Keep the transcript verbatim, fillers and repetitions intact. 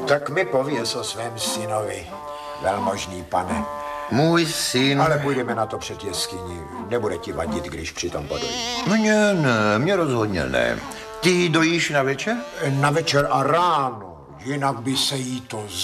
Tak mi pověz o svém synovi, velmožný pane. Můj syn... Ale půjdeme na to před jeskyní. Nebude ti vadit, když přitom podojí. Mně ne, mě rozhodně ne. Ty dojíš na večer? Na večer a ráno, jinak by se jí to